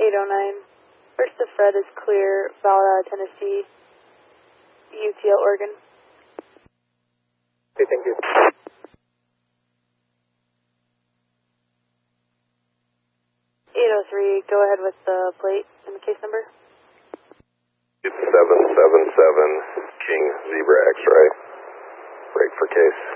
809. First to Fred is clear, Valhalla, Tennessee, UTL, Oregon. Okay, thank you. 803, go ahead with the plate and the case number. It's 777 King Zebra X-ray. Break for case.